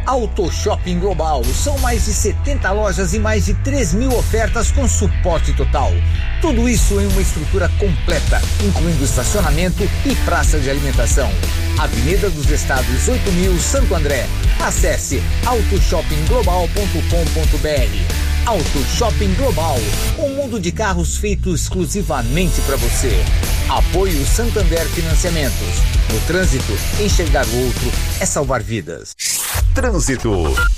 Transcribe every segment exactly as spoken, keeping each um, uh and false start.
Auto Shopping Global. São mais de setenta lojas e mais de três mil ofertas com suporte total. Tudo isso em uma estrutura completa, incluindo estacionamento e praça de alimentação. Avenida dos Estados oito mil, Santo André. Acesse auto shopping global ponto com ponto b r. Auto Shopping Global, um mundo de carros feito exclusivamente para você. Apoio Santander Financiamentos. No trânsito, enxergar o outro é salvar vidas. Trânsito.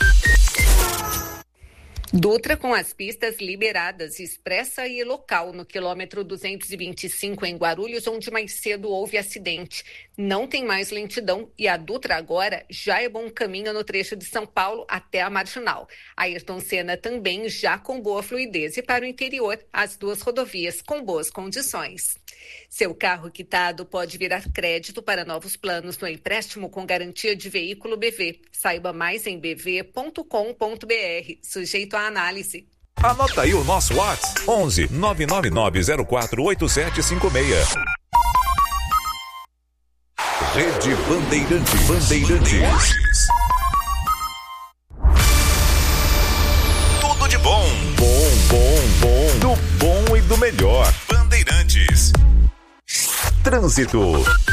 Dutra com as pistas liberadas, expressa e local no quilômetro duzentos e vinte e cinco em Guarulhos, onde mais cedo houve acidente. Não tem mais lentidão e a Dutra agora já é bom caminho no trecho de São Paulo até a Marginal. A Ayrton Senna também já com boa fluidez e para o interior, as duas rodovias com boas condições. Seu carro quitado pode virar crédito para novos planos no empréstimo com garantia de veículo B V. Saiba mais em b v ponto com ponto b r. Sujeito à análise. Anota aí o nosso WhatsApp: onze nove nove nove zero quatro oito sete cinco seis. Rede Bandeirantes. Bandeirantes. Tudo de bom. Bom, bom, bom. Do bom e do melhor. Bandeirantes. Trânsito.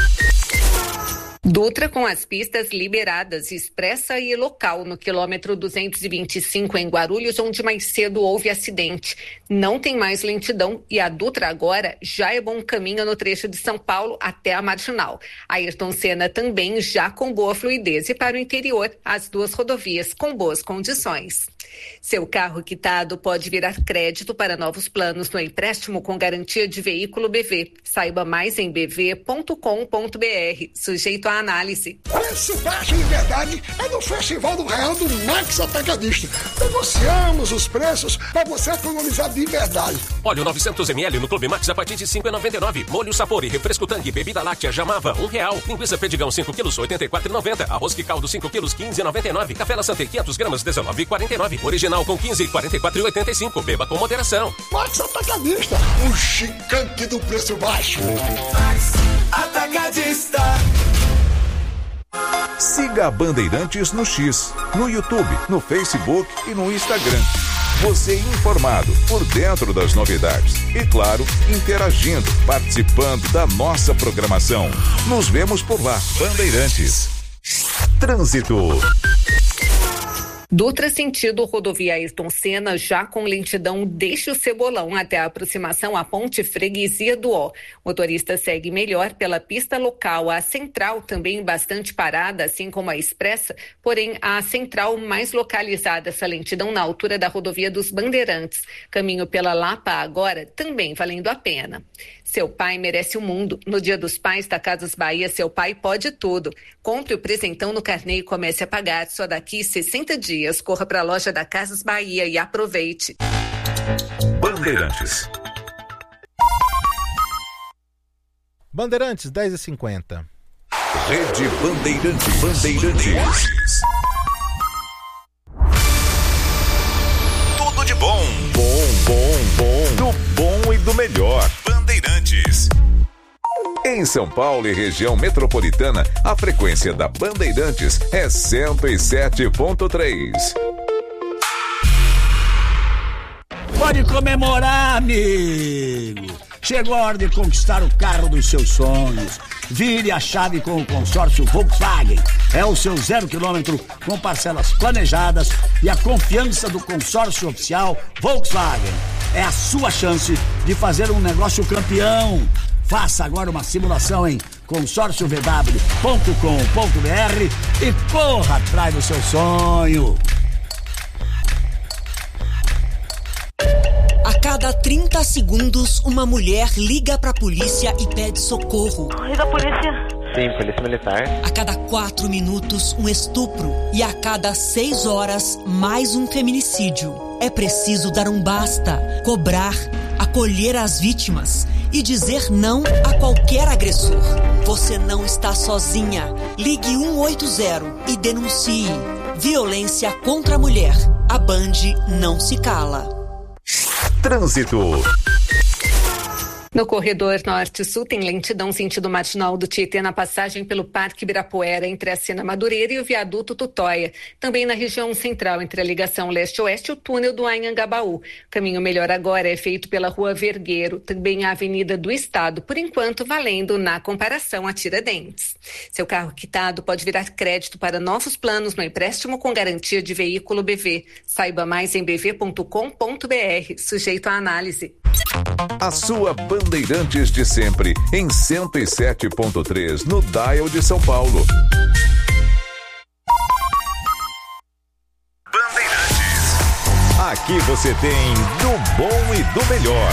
Dutra com as pistas liberadas, expressa e local no quilômetro duzentos e vinte e cinco em Guarulhos, onde mais cedo houve acidente. Não tem mais lentidão e a Dutra agora já é bom caminho no trecho de São Paulo até a Marginal. A Ayrton Senna também já com boa fluidez e para o interior, as duas rodovias com boas condições. Seu carro quitado pode virar crédito para novos planos no empréstimo com garantia de veículo B V. Saiba mais em b v ponto com ponto b r. Sujeito à análise. Preço baixo de verdade é no Festival do Real do Max Atacadista. Negociamos os preços para você economizar de verdade. Óleo novecentos mililitros no Clube Max a partir de cinco reais e noventa e nove centavos. Molho Sapori, refresco Tang, bebida láctea Jamava, um real. Linguiça Perdigão cinco quilos, oitenta e quatro reais e noventa centavos. Arroz que caldo cinco quilos, quinze reais e noventa e nove centavos. Café La Sante quinhentos gramas, dezenove reais e quarenta e nove centavos. Original com quinze, quarenta e quatro reais e oitenta e cinco centavos. Beba com moderação. Max Atacadista, o gigante do preço baixo. Max Atacadista. Siga a Bandeirantes no X, no YouTube, no Facebook e no Instagram. Você informado, por dentro das novidades. E claro, interagindo, participando da nossa programação. Nos vemos por lá. Bandeirantes. Trânsito. Dutra sentido rodovia Ayrton Senna, já com lentidão, deixa o Cebolão até a aproximação à ponte Freguesia do Ó. O motorista segue melhor pela pista local, a central também bastante parada, assim como a expressa, porém a central mais localizada, essa lentidão na altura da rodovia dos Bandeirantes. Caminho pela Lapa agora, também valendo a pena. Seu pai merece o mundo. No Dia dos Pais da Casas Bahia, seu pai pode tudo. Compre o presentão no carnê e comece a pagar só daqui sessenta dias. Corra para a loja da Casas Bahia e aproveite. Bandeirantes. Bandeirantes, dez e cinquenta. Rede Bandeirantes. Bandeirantes. Tudo de bom. Bom, bom, bom. Do bom e do melhor. Bandeirantes. Em São Paulo e região metropolitana, a frequência da Bandeirantes é cento e sete ponto três. Pode comemorar, amigo! Chegou a hora de conquistar o carro dos seus sonhos. Vire a chave com o consórcio Volkswagen. É o seu zero quilômetro com parcelas planejadas e a confiança do consórcio oficial Volkswagen. É a sua chance de fazer um negócio campeão. Faça agora uma simulação em consórcio v w ponto com ponto b r e corra atrás do seu sonho. A cada trinta segundos, uma mulher liga pra polícia e pede socorro. E da polícia? Sim, polícia militar. A cada quatro minutos, um estupro. E a cada seis horas, mais um feminicídio. É preciso dar um basta, cobrar, acolher as vítimas e dizer não a qualquer agressor. Você não está sozinha. Ligue um oito zero e denuncie. Violência contra a mulher. A Band não se cala. Trânsito. No corredor norte-sul tem lentidão sentido marginal do Tietê na passagem pelo Parque Ibirapuera entre a Sena Madureira e o viaduto Tutóia. Também na região central entre a ligação leste-oeste e o túnel do Anhangabaú. O caminho melhor agora é feito pela Rua Vergueiro, também a Avenida do Estado, por enquanto valendo na comparação a Tiradentes. Seu carro quitado pode virar crédito para novos planos no empréstimo com garantia de veículo B V. Saiba mais em b v ponto com ponto b r, sujeito à análise. A sua Bandeirantes de sempre, em cento e sete ponto três, no Dial de São Paulo. Bandeirantes. Aqui você tem do bom e do melhor.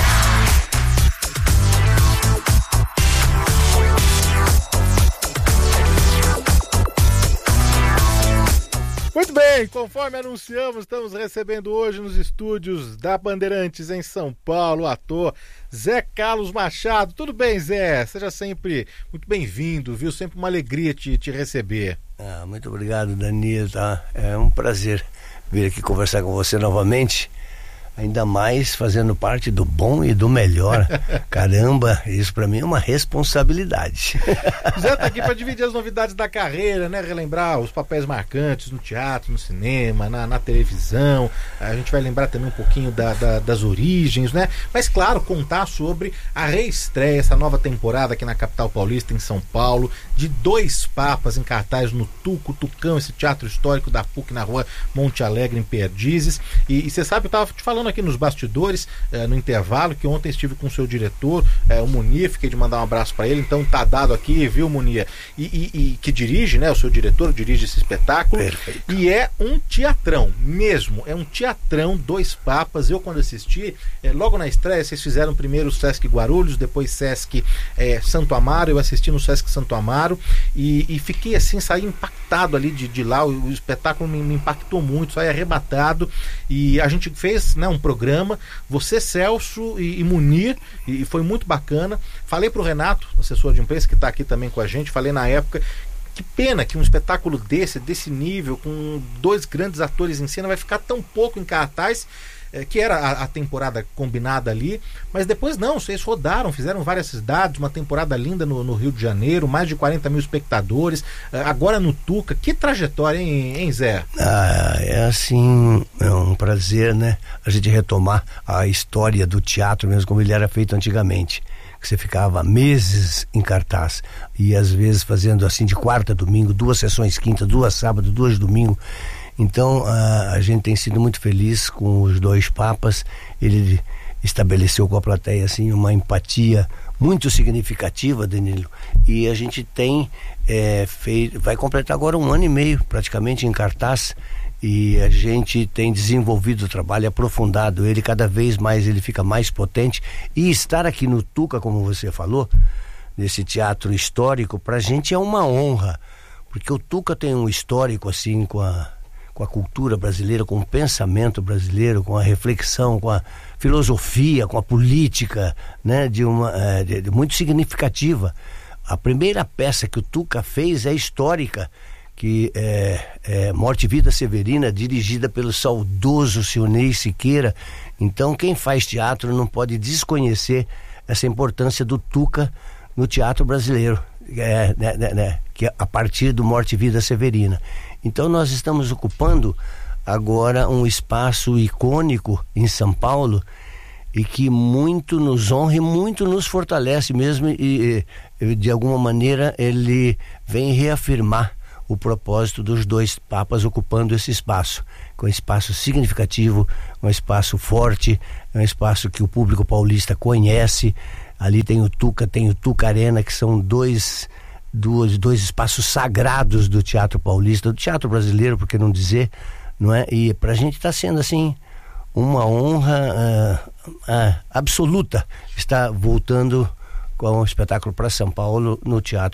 Muito bem, conforme anunciamos, estamos recebendo hoje nos estúdios da Bandeirantes em São Paulo o ator Zé Carlos Machado. Tudo bem, Zé? Seja sempre muito bem-vindo, viu? Sempre uma alegria te, te receber. Ah, muito obrigado, Danilo. Tá? É um prazer vir aqui conversar com você novamente. Ainda mais fazendo parte do bom e do melhor. Caramba, isso pra mim é uma responsabilidade. O Zé tá aqui para dividir as novidades da carreira, né? Relembrar os papéis marcantes no teatro, no cinema, na, na televisão. A gente vai lembrar também um pouquinho da, da, das origens, né? Mas claro, contar sobre a reestreia, essa nova temporada aqui na capital paulista, em São Paulo, de Dois Papas em cartaz no Tuco, Tucão, esse teatro histórico da P U C na rua Monte Alegre, em Perdizes. E você sabe, eu tava te falando aqui nos bastidores, eh, no intervalo, que ontem estive com o seu diretor, eh, o Munir, fiquei de mandar um abraço para ele, então tá dado aqui, viu, Munir? E, e, e que dirige, né, o seu diretor dirige esse espetáculo. Perfeito. E é um teatrão mesmo, é um teatrão, Dois Papas. Eu quando assisti, eh, logo na estreia, vocês fizeram primeiro o Sesc Guarulhos, depois Sesc eh, Santo Amaro, eu assisti no Sesc Santo Amaro e, e fiquei assim, saí impactado ali de, de lá, o, o espetáculo me, me impactou muito, saí arrebatado, e a gente fez, né, um programa, você, Celso e, e Munir, e, e foi muito bacana. Falei pro Renato, assessor de imprensa, que está aqui também com a gente, falei na época, que pena que um espetáculo desse, desse nível, com dois grandes atores em cena, vai ficar tão pouco em cartaz, é, que era a, a temporada combinada ali, mas depois não, vocês rodaram, fizeram várias cidades, uma temporada linda no, no Rio de Janeiro, mais de quarenta mil espectadores, agora no Tuca. Que trajetória, hein, hein, Zé? Ah, é assim, é um prazer, né, a gente retomar a história do teatro mesmo como ele era feito antigamente, que você ficava meses em cartaz e às vezes fazendo assim de quarta a domingo, duas sessões quinta, duas sábado, duas domingo. Então a, a gente tem sido muito feliz com os Dois Papas. Ele estabeleceu com a plateia assim uma empatia muito significativa, Danilo, e a gente tem é, feito, vai completar agora um ano e meio praticamente em cartaz, e a gente tem desenvolvido o trabalho, aprofundado ele, cada vez mais ele fica mais potente, e estar aqui no Tuca, como você falou, nesse teatro histórico, pra gente é uma honra, porque o Tuca tem um histórico assim com a com a cultura brasileira, com o pensamento brasileiro, com a reflexão, com a filosofia, com a política, né, de uma, é, de, de muito significativa. A primeira peça que o Tuca fez é histórica, que é, é Morte e Vida Severina, dirigida pelo saudoso Sionei Siqueira. Então quem faz teatro não pode desconhecer essa importância do Tuca no teatro brasileiro, é, né, né, né, que a partir do Morte e Vida Severina. Então nós estamos ocupando agora um espaço icônico em São Paulo e que muito nos honra e muito nos fortalece mesmo, e, e de alguma maneira ele vem reafirmar o propósito dos Dois Papas ocupando esse espaço, com um espaço significativo, um espaço forte, um espaço que o público paulista conhece. Ali tem o Tuca, tem o Tuca Arena, que são dois Dois, dois espaços sagrados do teatro paulista, do teatro brasileiro, por que não dizer, não é? E pra gente está sendo assim uma honra uh, uh, absoluta estar voltando com um espetáculo para São Paulo no Teatro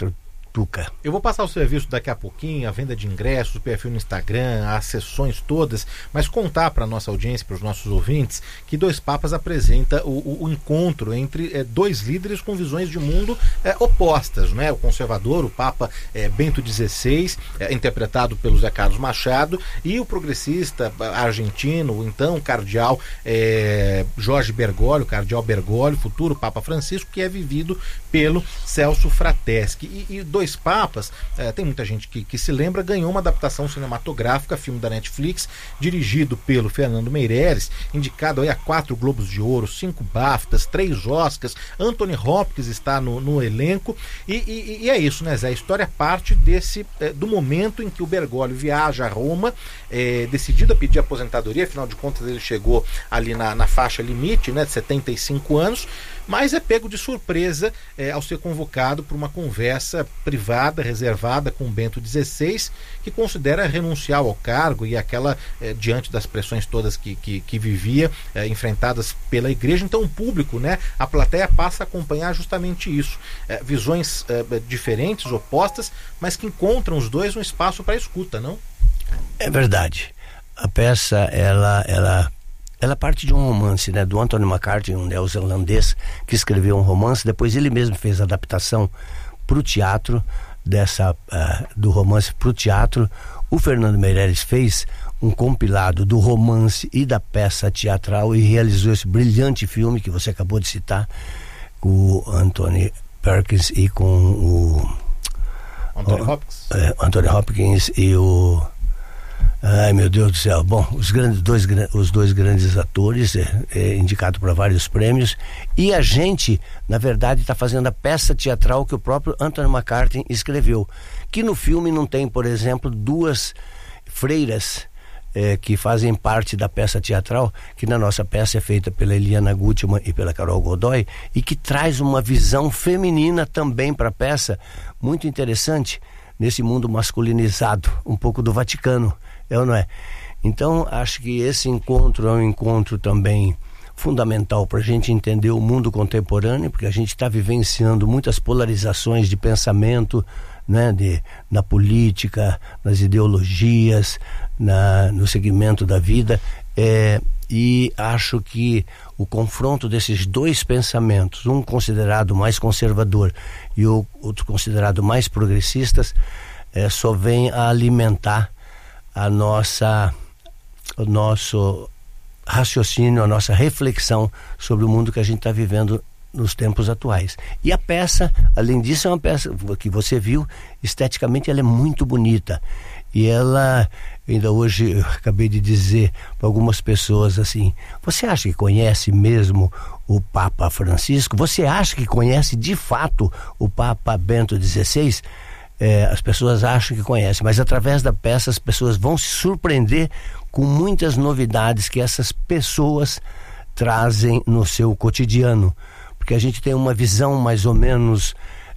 Tuca. Eu vou passar o serviço daqui a pouquinho, a venda de ingressos, o perfil no Instagram, as sessões todas, mas contar para a nossa audiência, para os nossos ouvintes, que Dois Papas apresenta o, o, o encontro entre é, dois líderes com visões de mundo é, opostas, né? O conservador, o Papa é, Bento dezesseis, é, interpretado pelo Zé Carlos Machado, e o progressista argentino, o então cardeal é, Jorge Bergoglio, cardeal Bergoglio, futuro Papa Francisco, que é vivido pelo Celso Frateschi. E, e Dois Papas, é, tem muita gente que, que se lembra, ganhou uma adaptação cinematográfica, filme da Netflix, dirigido pelo Fernando Meirelles, indicado aí a quatro Globos de Ouro, cinco BAFTAs, três Oscars. Anthony Hopkins está no, no elenco, e, e, e é isso, né, Zé? A história parte desse, é, do momento em que o Bergoglio viaja a Roma, é, decidido a pedir aposentadoria, afinal de contas ele chegou ali na, na faixa limite, né, de setenta e cinco anos, mas é pego de surpresa é, ao ser convocado por uma conversa privada, reservada com Bento dezesseis, que considera renunciar ao cargo, e aquela, é, diante das pressões todas que, que, que vivia, é, enfrentadas pela igreja. Então o público, né, a plateia passa a acompanhar justamente isso, é, visões é, diferentes, opostas, mas que encontram os dois um espaço para escuta, não? É verdade. A peça, ela... ela... Ela parte de um romance, né, do Anthony McCarthy, um neozelandês que escreveu um romance. Depois ele mesmo fez a adaptação para o teatro, dessa, uh, do romance para o teatro. O Fernando Meirelles fez um compilado do romance e da peça teatral e realizou esse brilhante filme que você acabou de citar, com o Anthony Perkins e com o... Anthony o, Hopkins. É, Anthony Hopkins e o... Ai, meu Deus do céu. Bom, os, grandes, dois, os dois grandes atores, é, é indicado para vários prêmios, e a gente, na verdade, está fazendo a peça teatral que o próprio Anthony McCarthy escreveu, que no filme não tem, por exemplo, duas freiras é, que fazem parte da peça teatral, que na nossa peça é feita pela Eliana Gutmann e pela Carol Godoy, e que traz uma visão feminina também para a peça, muito interessante, nesse mundo masculinizado, um pouco do Vaticano. É ou não é? Então, acho que esse encontro é um encontro também fundamental para a gente entender o mundo contemporâneo, porque a gente está vivenciando muitas polarizações de pensamento, né, de, na política, nas ideologias, na, no segmento da vida, é, e acho que o confronto desses dois pensamentos, um considerado mais conservador e o outro considerado mais progressistas, é, só vem a alimentar a nossa, o nosso raciocínio, a nossa reflexão sobre o mundo que a gente está vivendo nos tempos atuais. E a peça, além disso, é uma peça que você viu, esteticamente ela é muito bonita. E ela, ainda hoje, eu acabei de dizer para algumas pessoas assim, você acha que conhece mesmo o Papa Francisco? Você acha que conhece de fato o Papa Bento dezesseis? É, as pessoas acham que conhecem, mas através da peça as pessoas vão se surpreender com muitas novidades que essas pessoas trazem no seu cotidiano, porque a gente tem uma visão mais ou menos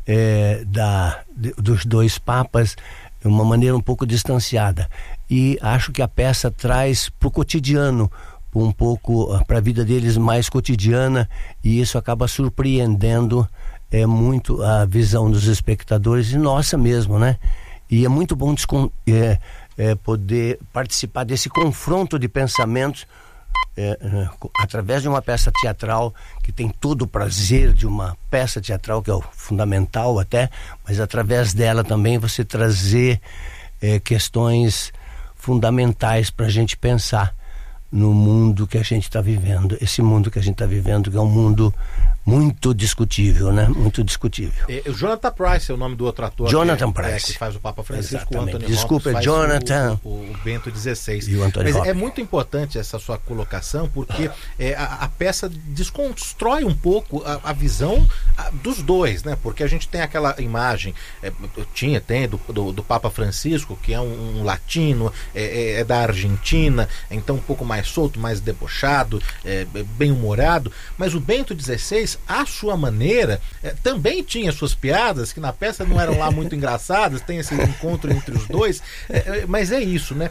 é, da, de, dos dois papas de uma maneira um pouco distanciada, e acho que a peça traz para o cotidiano, um pouco para a vida deles mais cotidiana, e isso acaba surpreendendo é muito a visão dos espectadores e nossa mesmo, né? E é muito bom é, é, poder participar desse confronto de pensamentos é, é, através de uma peça teatral, que tem todo o prazer de uma peça teatral, que é o fundamental até, mas através dela também você trazer é, questões fundamentais para a gente pensar no mundo que a gente está vivendo. Esse mundo que a gente está vivendo, que é um mundo muito discutível, né? Muito discutível. É, o Jonathan Pryce é o nome do outro ator. Jonathan que, Pryce. É, que faz o Papa Francisco. Exatamente. O Anthony Desculpa, Hopkins Jonathan. O, o, o Bento dezesseis. E o Anthony Mas Hopkins. É muito importante essa sua colocação, porque é, a, a peça desconstrói um pouco a, a visão a, dos dois, né? Porque a gente tem aquela imagem, é, tinha, tem, do, do, do Papa Francisco, que é um, um latino, é, é da Argentina, então um pouco mais solto, mais debochado, é, bem humorado, mas o Bento dezesseis, à sua maneira, é, também tinha suas piadas, que na peça não eram lá muito engraçadas, tem esse encontro entre os dois, é, mas é isso, né?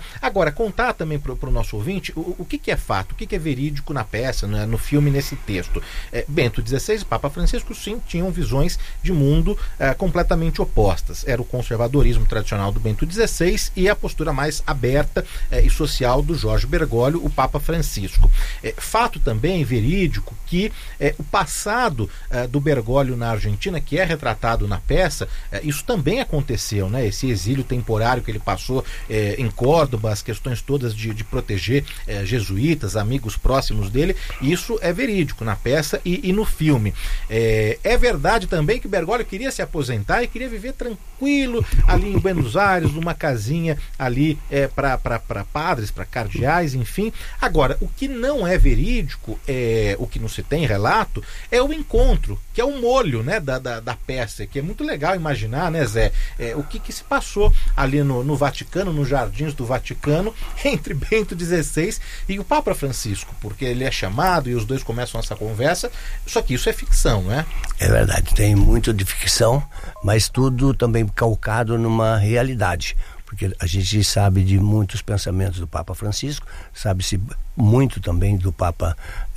Agora, contar também para o nosso ouvinte o, o que, que é fato, o que, que é verídico na peça, né, no filme, nesse texto. É, Bento dezesseis e Papa Francisco, sim, tinham visões de mundo é, completamente opostas. Era o conservadorismo tradicional do Bento dezesseis e a postura mais aberta é, e social do Jorge Bergoglio, o Papa Francisco. É, fato também verídico que é, o passado é, do Bergoglio na Argentina, que é retratado na peça, é, isso também aconteceu, né? Esse exílio temporário que ele passou é, em Córdoba, as questões todas de, de proteger é, jesuítas, amigos próximos dele, isso é verídico na peça e, e no filme. É, é verdade também que o Bergoglio queria se aposentar e queria viver tranquilo ali em Buenos Aires, numa casinha ali é, para padres, para cardeais, enfim. Agora, o que não é verídico, é, o que não se tem relato, é o encontro, que é o molho, né, da, da, da peça, que é muito legal imaginar, né, Zé, é, o que, que se passou ali no, no Vaticano, nos jardins do Vaticano, entre Bento dezesseis e o Papa Francisco, porque ele é chamado e os dois começam essa conversa, só que isso é ficção, não é? É verdade, tem muito de ficção, mas tudo também calcado numa realidade. Porque a gente sabe de muitos pensamentos do Papa Francisco, sabe-se muito também do Papa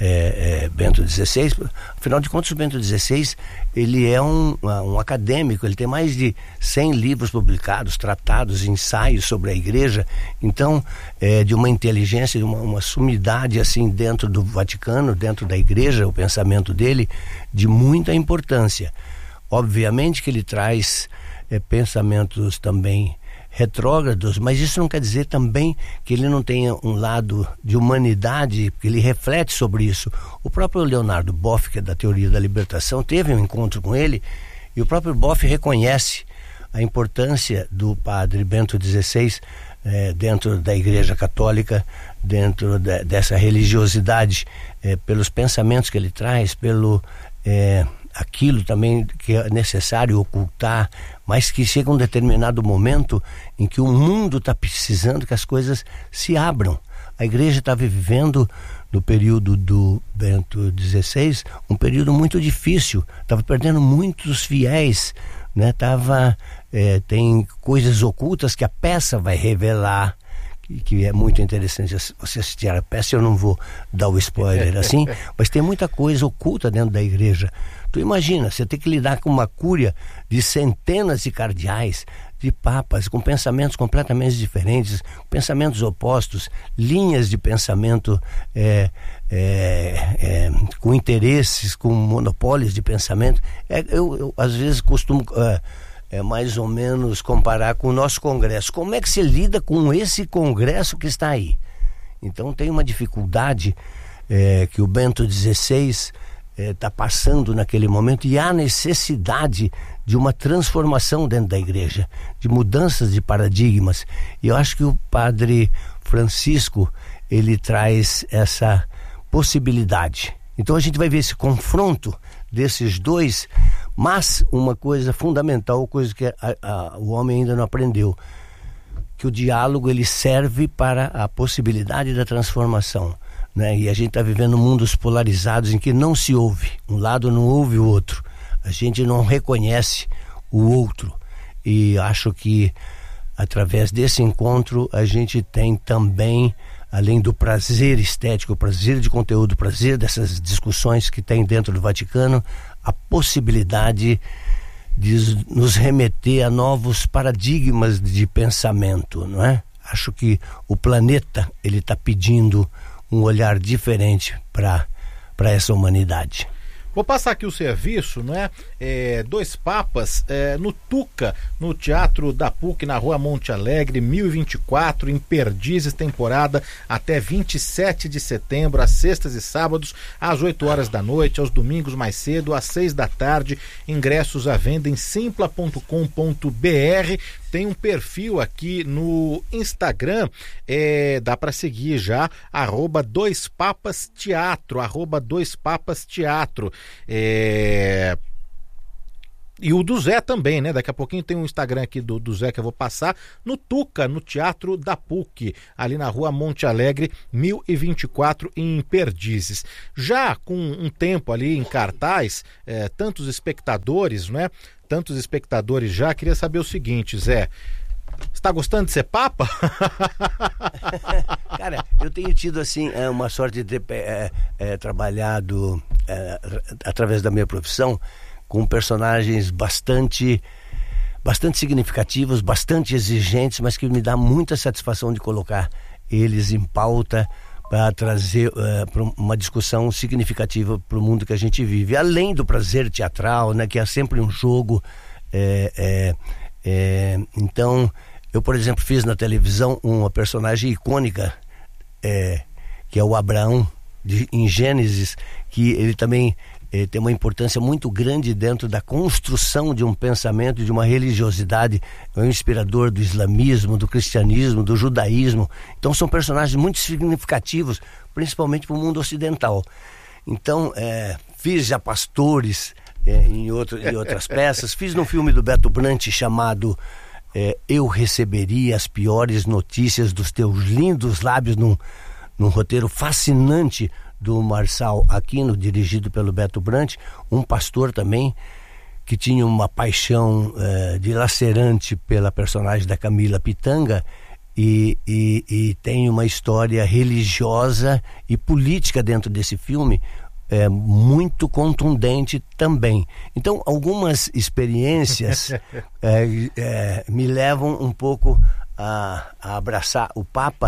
é, é, Bento dezesseis. Afinal de contas, o Bento dezesseis, ele é um, um acadêmico, ele tem mais de cem livros publicados, tratados, ensaios sobre a igreja. Então, é, de uma inteligência, de uma, uma sumidade assim dentro do Vaticano, dentro da igreja, o pensamento dele, de muita importância. Obviamente que ele traz é, pensamentos também retrógrados, mas isso não quer dizer também que ele não tenha um lado de humanidade, que ele reflete sobre isso. O próprio Leonardo Boff, que é da teoria da libertação, teve um encontro com ele, e o próprio Boff reconhece a importância do padre Bento dezesseis eh, dentro da Igreja Católica, dentro de, dessa religiosidade, eh, pelos pensamentos que ele traz, pelo eh, aquilo também que é necessário ocultar, mas que chega um determinado momento em que o mundo está precisando que as coisas se abram. A igreja estava vivendo, no período do Bento dezesseis, um período muito difícil, estava perdendo muitos fiéis, né? Tava, é, tem coisas ocultas que a peça vai revelar, que, que é muito interessante você assistir a peça. Eu não vou dar o spoiler assim, mas tem muita coisa oculta dentro da igreja. Tu imagina, você tem que lidar com uma cúria de centenas de cardeais, de papas, com pensamentos completamente diferentes, pensamentos opostos, linhas de pensamento é, é, é, com interesses, com monopólios de pensamento. É, eu, eu, às vezes, costumo é, é, mais ou menos comparar com o nosso Congresso. Como é que se lida com esse Congresso que está aí? Então, tem uma dificuldade é, que o Bento dezesseis está é, passando naquele momento, e há necessidade de uma transformação dentro da igreja, de mudanças de paradigmas. E eu acho que o padre Francisco, ele traz essa possibilidade. Então a gente vai ver esse confronto desses dois, mas uma coisa fundamental, coisa que a, a, o homem ainda não aprendeu, que o diálogo ele serve para a possibilidade da transformação. Né? E a gente está vivendo mundos polarizados em que não se ouve, um lado não ouve o outro, a gente não reconhece o outro, e acho que através desse encontro a gente tem também, além do prazer estético, o prazer de conteúdo, o prazer dessas discussões que tem dentro do Vaticano, a possibilidade de nos remeter a novos paradigmas de pensamento, não é? Acho que o planeta ele está pedindo um olhar diferente para para essa humanidade. Vou passar aqui o serviço, né? É, dois papas é, no Tuca, no Teatro da P U C, na Rua Monte Alegre, mil e vinte e quatro, em Perdizes, temporada até vinte e sete de setembro, às sextas e sábados, às oito horas da noite, aos domingos mais cedo, às seis da tarde. Ingressos à venda em simpla ponto com ponto br. Tem um perfil aqui no Instagram, é, dá para seguir já, arroba dois papas teatro, arroba dois papas teatro. É... E o do Zé também, né? Daqui a pouquinho tem um Instagram aqui do, do Zé que eu vou passar, no Tuca, no Teatro da P U C, ali na Rua Monte Alegre, mil e vinte e quatro, em Perdizes. Já com um tempo ali em cartaz, é, tantos espectadores, né? Tantos espectadores já, queria saber o seguinte, Zé, Você tá gostando de ser papa? Cara, eu tenho tido assim uma sorte de ter é, é, trabalhado é, através da minha profissão com personagens bastante bastante significativos, bastante exigentes, mas que me dá muita satisfação de colocar eles em pauta para trazer uh, pra uma discussão significativa para o mundo que a gente vive, além do prazer teatral, né, que é sempre um jogo. É, é, é, então, eu, por exemplo, fiz na televisão uma personagem icônica, é, que é o Abraão de, em Gênesis, que ele também é, tem uma importância muito grande dentro da construção de um pensamento, de uma religiosidade. É um inspirador do islamismo, do cristianismo, do judaísmo. Então são personagens muito significativos, principalmente para o mundo ocidental. Então, é, fiz já pastores é, em, outro, em outras peças. Fiz no filme do Beto Brant chamado é, Eu Receberia as Piores Notícias dos Teus Lindos Lábios, num, num roteiro fascinante do Marçal Aquino, dirigido pelo Beto Brant, um pastor também que tinha uma paixão é, dilacerante pela personagem da Camila Pitanga e, e, e tem uma história religiosa e política dentro desse filme é, muito contundente também. Então, algumas experiências é, é, me levam um pouco a, a abraçar o Papa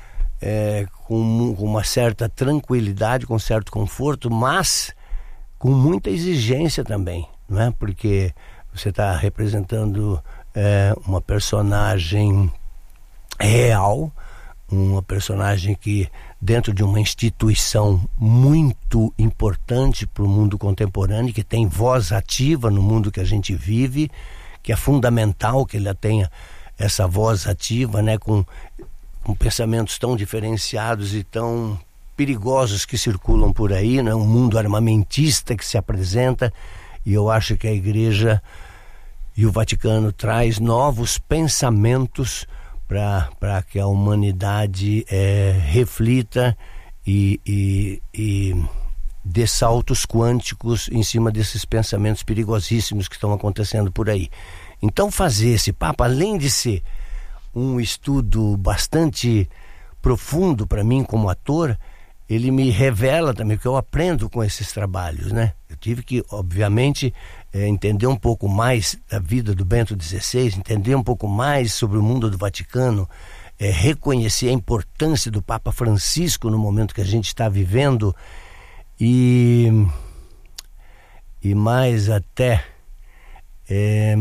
É, com, com uma certa tranquilidade, com certo conforto, mas com muita exigência também, não é? Porque você está representando é, uma personagem real, uma personagem que dentro de uma instituição muito importante para o mundo contemporâneo, que tem voz ativa no mundo que a gente vive, que é fundamental que ela tenha essa voz ativa, né? Com com pensamentos tão diferenciados e tão perigosos que circulam por aí, né? Um mundo armamentista que se apresenta, e eu acho que a Igreja e o Vaticano traz novos pensamentos para que a humanidade é, reflita e, e, e dê saltos quânticos em cima desses pensamentos perigosíssimos que estão acontecendo por aí. Então, fazer esse Papa, além de ser um estudo bastante profundo para mim como ator, ele me revela também, porque eu aprendo com esses trabalhos, né? Eu tive que, obviamente, é, entender um pouco mais da vida do Bento dezesseis, entender um pouco mais sobre o mundo do Vaticano, é, reconhecer a importância do Papa Francisco no momento que a gente está vivendo e, e mais até... É,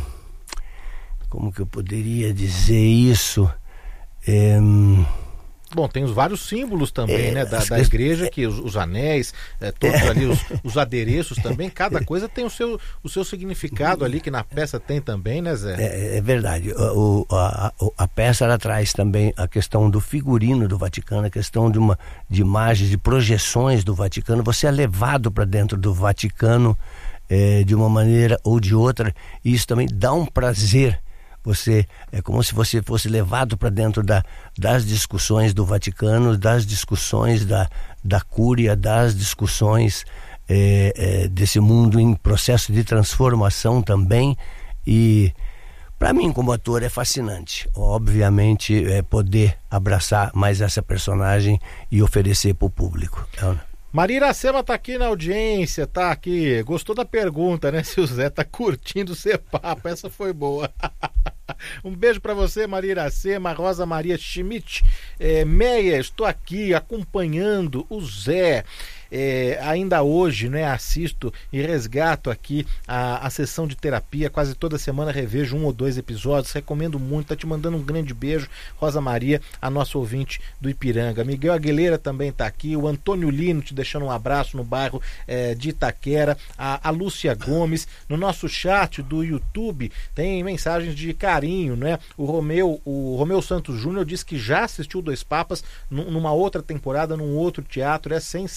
como que eu poderia dizer isso? É... Bom, tem os vários símbolos também, é, né, da, da igreja, que os, os anéis, é, todos é. ali, os, os adereços também, cada coisa tem o seu, o seu significado ali, que na peça tem também, né, Zé? É, é verdade. O, a, a peça, ela traz também a questão do figurino do Vaticano, a questão de, uma, de imagens, de projeções do Vaticano. Você é levado para dentro do Vaticano é, de uma maneira ou de outra, e isso também dá um prazer. Você, é como se você fosse levado para dentro da, das discussões do Vaticano, das discussões da, da Cúria, das discussões é, é, desse mundo em processo de transformação também. E para mim, como ator, é fascinante. Obviamente, é poder abraçar mais essa personagem e oferecer para o público. Maria Iracema tá aqui na audiência, tá aqui. Gostou da pergunta, né? Se o Zé tá curtindo ser Papa, essa foi boa. Um beijo para você, Maria Iracema. Rosa Maria Schmidt. É, Meia, estou aqui acompanhando o Zé. É, ainda hoje, né, assisto e resgato aqui a, a sessão de terapia. Quase toda semana revejo um ou dois episódios. Recomendo muito. Tá te mandando um grande beijo, Rosa Maria, a nossa ouvinte do Ipiranga. Miguel Aguilera também tá aqui. O Antônio Lino te deixando um abraço no bairro é, de Itaquera. A, a Lúcia Gomes. No nosso chat do YouTube tem mensagens de carinho, né? O Romeu, o Romeu Santos Júnior disse que já assistiu Dois Papas numa outra temporada, num outro teatro. É sensacional.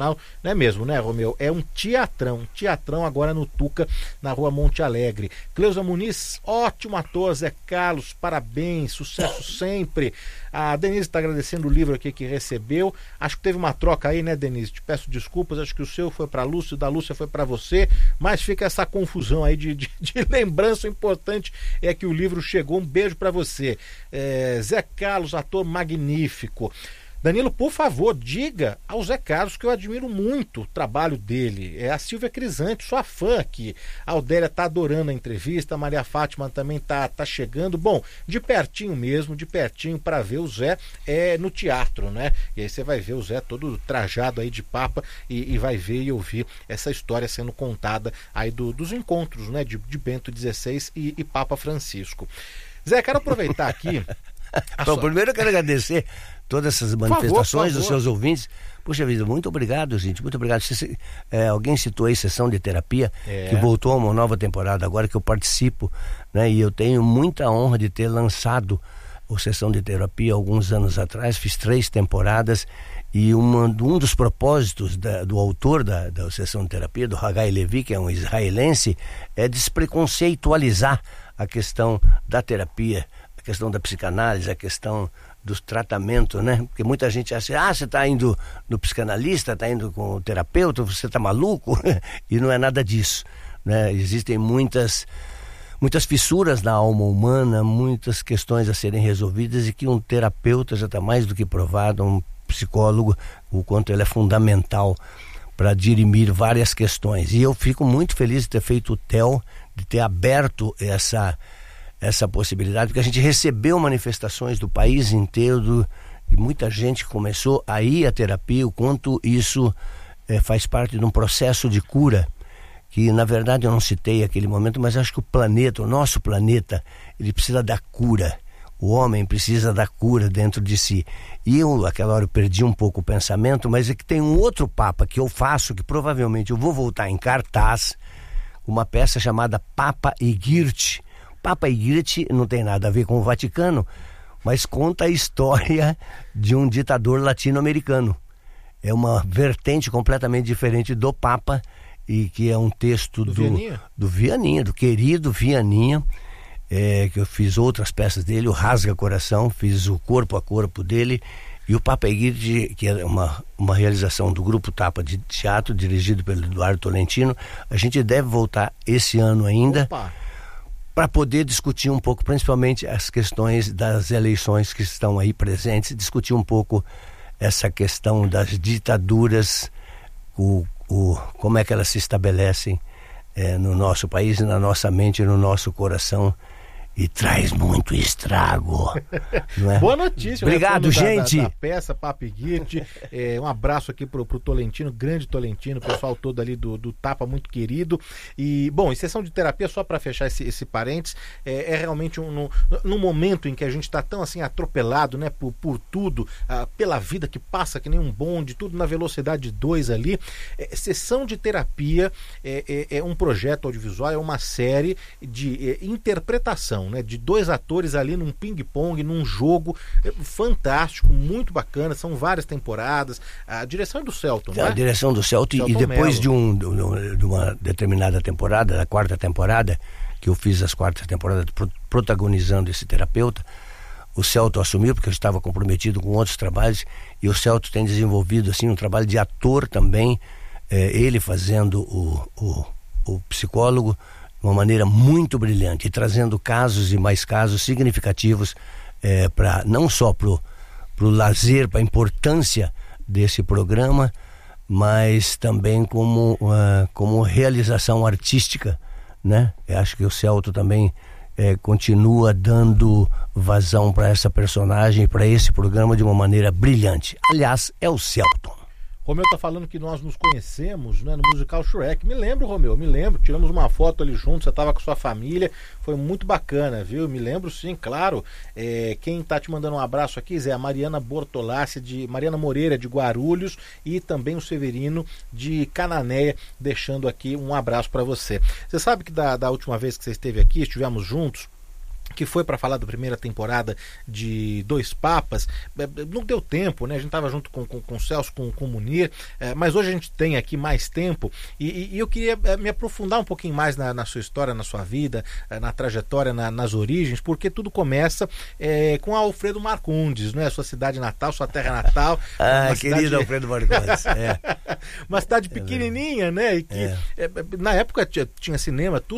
sensacional, não é mesmo, né, Romeu? É um teatrão, um teatrão agora no Tuca, na rua Monte Alegre. Cleusa Muniz, ótimo ator. Zé Carlos, parabéns, sucesso sempre. A Denise está agradecendo o livro aqui que recebeu. Acho que teve uma troca aí, né, Denise? Te peço desculpas, acho que o seu foi para a Lúcia, o da Lúcia foi para você, mas fica essa confusão aí de, de, de lembrança. O importante é que o livro chegou. Um beijo para você. É, Zé Carlos, ator magnífico. Danilo, por favor, diga ao Zé Carlos que eu admiro muito o trabalho dele. É a Silvia Crisante, sua fã aqui. A Aldélia tá adorando a entrevista, a Maria Fátima também tá, tá chegando. Bom, de pertinho mesmo, de pertinho para ver o Zé é, no teatro, né? E aí você vai ver o Zé todo trajado aí de papa e, e vai ver e ouvir essa história sendo contada aí do, dos encontros, né? De, de Bento dezesseis e, e Papa Francisco. Zé, quero aproveitar aqui... Bom, sua... primeiro eu quero agradecer todas essas manifestações dos seus ouvintes. Puxa vida, muito obrigado, gente, muito obrigado. Se, é, alguém citou aí sessão de terapia, é. que voltou a uma nova temporada agora que eu participo, né? E eu tenho muita honra de ter lançado o Sessão de Terapia alguns anos atrás, fiz três temporadas, e uma, um dos propósitos da, do autor da, da Sessão de Terapia, do Haggai Levi, que é um israelense, é despreconceitualizar a questão da terapia, a questão da psicanálise, a questão do tratamento, né? Porque muita gente acha, ah, você está indo no psicanalista, está indo com o terapeuta, você está maluco, e não é nada disso, né? Existem muitas, muitas fissuras na alma humana, muitas questões a serem resolvidas, e que um terapeuta já está mais do que provado, um psicólogo, o quanto ele é fundamental para dirimir várias questões. E eu fico muito feliz de ter feito o T E L, de ter aberto essa essa possibilidade, porque a gente recebeu manifestações do país inteiro, do, e muita gente começou a ir à terapia, o quanto isso é, faz parte de um processo de cura, que na verdade eu não citei aquele momento, mas acho que o planeta, o nosso planeta, ele precisa da cura. O homem precisa da cura dentro de si. E eu, aquela hora, eu perdi um pouco o pensamento, mas é que tem um outro Papa que eu faço, que provavelmente eu vou voltar em cartaz, uma peça chamada Papa Egírt. Papa Egírt não tem nada a ver com o Vaticano, mas conta a história de um ditador latino-americano. É uma vertente completamente diferente do Papa, e que é um texto do, do, Vianinha? do Vianinha, do querido Vianinha, é, que eu fiz outras peças dele, o Rasga Coração, fiz o Corpo a Corpo dele, e o Papa Egírt, que é uma, uma realização do Grupo Tapa de Teatro, dirigido pelo Eduardo Tolentino. A gente deve voltar esse ano ainda, para poder discutir um pouco, principalmente as questões das eleições que estão aí presentes, discutir um pouco essa questão das ditaduras, o, o, como é que elas se estabelecem é, no nosso país, na nossa mente, no nosso coração, e traz muito estrago. Não é? Boa notícia. Obrigado, da, gente. Da, da peça Papa Egírt. É, um abraço aqui pro, pro Tolentino, grande Tolentino, o pessoal todo ali do, do Tapa, muito querido. E, bom, em sessão de terapia, só para fechar esse, esse parênteses, é, é realmente um, no, no momento em que a gente está tão assim atropelado, né, por, por tudo, ah, pela vida que passa que nem um bonde, tudo na velocidade dois ali. É, sessão de terapia é, é, é um projeto audiovisual, é uma série de é, interpretação, né, de dois atores ali num ping-pong, num jogo é, fantástico, muito bacana, são várias temporadas. A direção é do Celton, né? A direção do Celton, Celton e depois de, um, de uma determinada temporada, da quarta temporada, que eu fiz as quartas temporadas protagonizando esse terapeuta, o Celton assumiu, porque eu estava comprometido com outros trabalhos, e o Celton tem desenvolvido assim um trabalho de ator também, é, ele fazendo o, o, o psicólogo de uma maneira muito brilhante, e trazendo casos e mais casos significativos, é, para não só para o lazer, para a importância desse programa, mas também como, uh, como realização artística, né? Eu acho que o Celton também é, continua dando vazão para essa personagem, para esse programa de uma maneira brilhante. Aliás, é o Celton. Romeu tá falando que nós nos conhecemos, né, no musical Shrek. Me lembro, Romeu, me lembro. Tiramos uma foto ali juntos, você tava com sua família. Foi muito bacana, viu? Me lembro sim, claro. É, quem tá te mandando um abraço aqui, Zé, a Mariana Bortolassi, de Mariana Moreira, de Guarulhos, e também o Severino, de Cananéia, deixando aqui um abraço para você. Você sabe que da, da última vez que você esteve aqui, estivemos juntos, que foi para falar da primeira temporada de Dois Papas. Não deu tempo, né? A gente estava junto com, com, com o Celso, com, com o Munir, é, mas hoje a gente tem aqui mais tempo e, e eu queria me aprofundar um pouquinho mais na, na sua história, na sua vida, na trajetória, na, nas origens, porque tudo começa é, com Alfredo Marcondes, né? Sua cidade natal, sua terra natal. Ah, querido cidade... Alfredo Marcondes. É. Uma cidade pequenininha, né? E que é. É, na época tinha, tinha cinema, tudo